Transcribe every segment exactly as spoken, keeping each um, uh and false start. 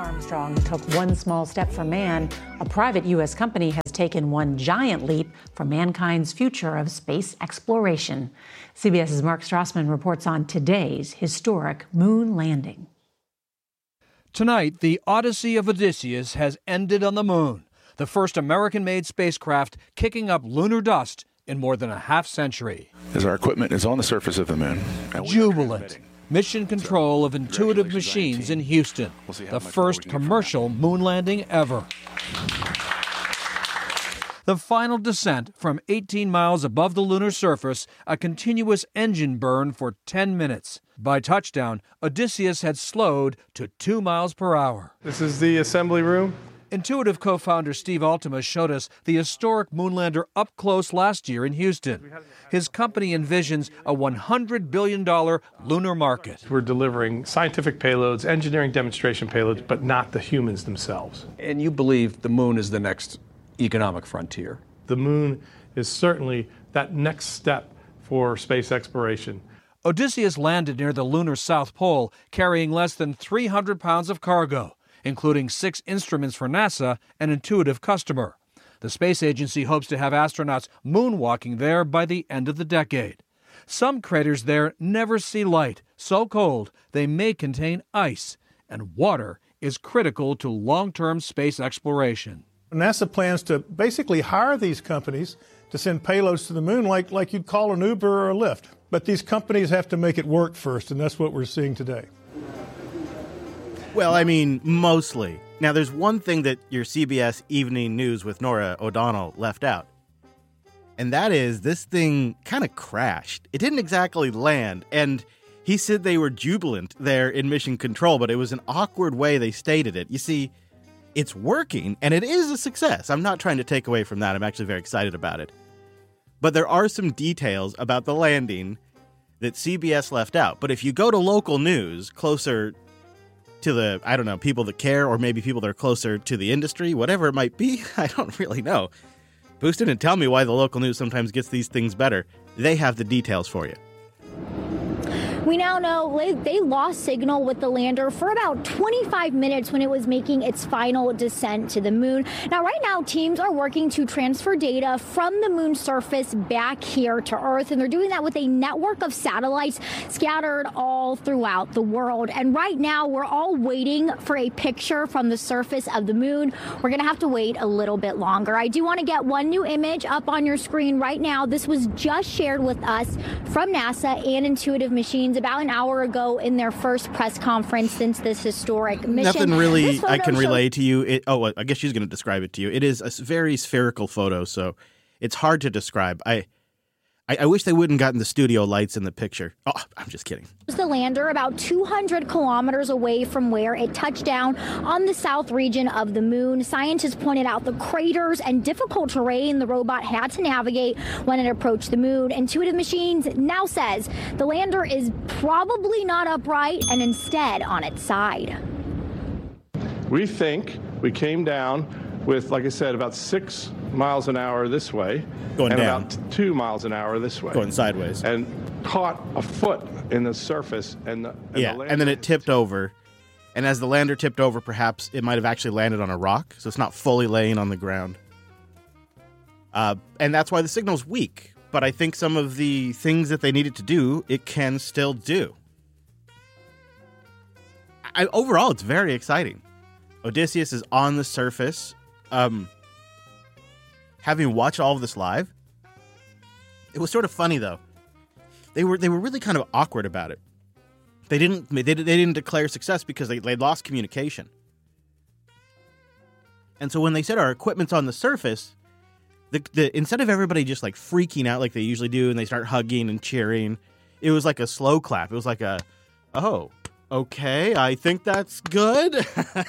Armstrong took one small step for man. A private U S company has taken one giant leap for mankind's future of space exploration. CBS's Mark Strassman reports on today's historic moon landing. Tonight, the Odyssey of Odysseus has ended on the moon, the first American-made spacecraft kicking up lunar dust in more than a half century. As our equipment is on the surface of the moon. Jubilant. Mission control of Intuitive Machines in Houston, the first commercial moon landing ever. The final descent from eighteen miles above the lunar surface, a continuous engine burn for ten minutes. By touchdown, Odysseus had slowed to two miles per hour. This is the assembly room. Intuitive co-founder Steve Altima showed us the historic moonlander up close last year in Houston. His company envisions a one hundred billion dollars lunar market. We're delivering scientific payloads, engineering demonstration payloads, but not the humans themselves. And you believe the moon is the next economic frontier? The moon is certainly that next step for space exploration. Odysseus landed near the lunar South Pole, carrying less than three hundred pounds of cargo, including six instruments for NASA, an Intuitive customer. The space agency hopes to have astronauts moonwalking there by the end of the decade. Some craters there never see light, so cold they may contain ice, and water is critical to long-term space exploration. NASA plans to basically hire these companies to send payloads to the moon like, like you'd call an Uber or a Lyft. But these companies have to make it work first, and that's what we're seeing today. Well, I mean, mostly. Now, there's one thing that your C B S Evening News with Norah O'Donnell left out. And that is this thing kind of crashed. It didn't exactly land. And he said they were jubilant there in mission control, but it was an awkward way they stated it. You see, it's working, and it is a success. I'm not trying to take away from that. I'm actually very excited about it. But there are some details about the landing that C B S left out. But if you go to local news closer to the, I don't know, people that care, or maybe people that are closer to the industry, whatever it might be, I don't really know. Boost in and tell me why the local news sometimes gets these things better. They have the details for you. We now know they lost signal with the lander for about twenty-five minutes when it was making its final descent to the moon. Now, right now, teams are working to transfer data from the moon's surface back here to Earth, and they're doing that with a network of satellites scattered all throughout the world. And right now, we're all waiting for a picture from the surface of the moon. We're going to have to wait a little bit longer. I do want to get one new image up on your screen right now. This was just shared with us from NASA and Intuitive Machines about an hour ago in their first press conference since this historic mission. Nothing really I can relay to you. It, oh, I guess she's going to describe it to you. It is a very spherical photo, so it's hard to describe. I I, I wish they wouldn't gotten the studio lights in the picture. Oh, I'm just kidding. The lander about two hundred kilometers away from where it touched down on the south region of the moon. Scientists pointed out the craters and difficult terrain the robot had to navigate when it approached the moon. Intuitive Machines now says the lander is probably not upright and instead on its side. We think we came down with, like I said, about six miles an hour this way. Going and down. about two miles an hour this way. Going sideways. And caught a foot in the surface. And, the, and yeah, the and then it tipped over. And as the lander tipped over, perhaps it might have actually landed on a rock, so it's not fully laying on the ground. Uh, and that's why the signal's weak. But I think some of the things that they needed to do, it can still do. I, overall, it's very exciting. Odysseus is on the surface. Um, having watched all of this live, it was sort of funny though. They were they were really kind of awkward about it. They didn't they, they didn't declare success because they they lost communication. And so when they said our equipment's on the surface, the the instead of everybody just like freaking out like they usually do and they start hugging and cheering, it was like a slow clap. It was like a, oh, okay, I think that's good.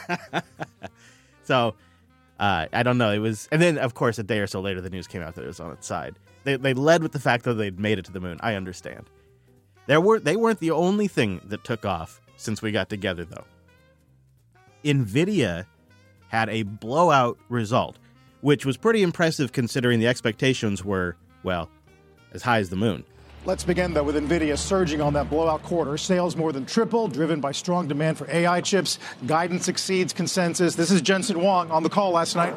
So. Uh, I don't know. It was, and then of course a day or so later, the news came out that it was on its side. They they led with the fact that they'd made it to the moon. I understand. There were they weren't the only thing that took off since we got together, though. NVIDIA had a blowout result, which was pretty impressive considering the expectations were, well, as high as the moon. Let's begin, though, with NVIDIA surging on that blowout quarter. Sales more than tripled, driven by strong demand for A I chips. Guidance exceeds consensus. This is Jensen Huang on the call last night.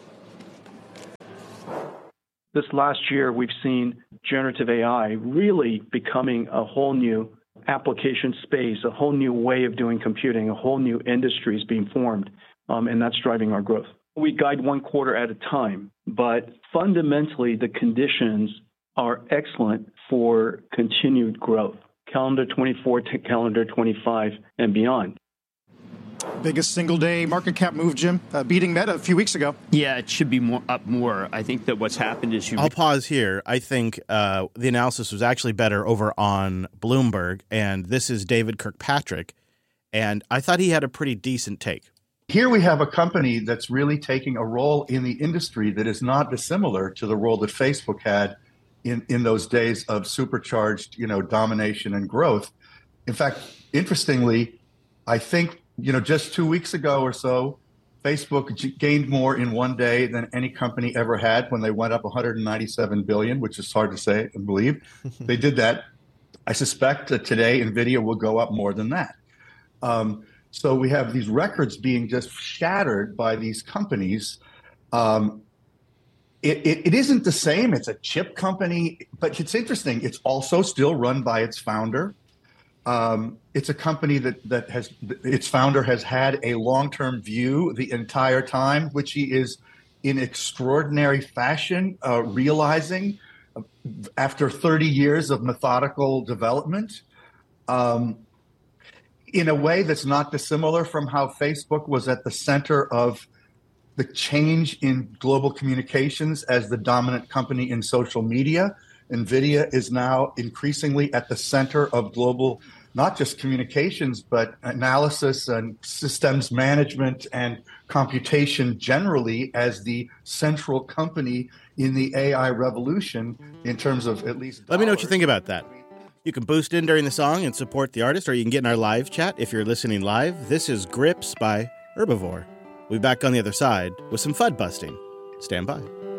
This last year, we've seen generative A I really becoming a whole new application space, a whole new way of doing computing, a whole new industry is being formed, um, and that's driving our growth. We guide one quarter at a time, but fundamentally, the conditions are excellent for continued growth, calendar twenty-four to calendar twenty-five and beyond. Biggest single day market cap move, Jim, uh, beating Meta a few weeks ago. Yeah, it should be more up more. I think that what's happened is you. I'll pause here. I think uh, the analysis was actually better over on Bloomberg, and this is David Kirkpatrick, and I thought he had a pretty decent take. Here we have a company that's really taking a role in the industry that is not dissimilar to the role that Facebook had in, in those days of supercharged, you know, domination and growth. In fact, interestingly, I think, you know, just two weeks ago or so, Facebook g- gained more in one day than any company ever had when they went up one hundred ninety-seven billion, which is hard to say and believe. They did that. I suspect that today NVIDIA will go up more than that. Um, so we have these records being just shattered by these companies. Um, It, it, it isn't the same. It's a chip company, but it's interesting. It's also still run by its founder. Um, it's a company that, that has its founder has had a long-term view the entire time, which he is in extraordinary fashion uh, realizing after thirty years of methodical development um, in a way that's not dissimilar from how Facebook was at the center of the change in global communications as the dominant company in social media. NVIDIA is now increasingly at the center of global, not just communications, but analysis and systems management and computation generally as the central company in the A I revolution in terms of at least dollars. Let me know what you think about that. You can boost in during the song and support the artist, or you can get in our live chat if you're listening live. This is Grips by Herbivore. We'll be back on the other side with some F U D busting. Stand by.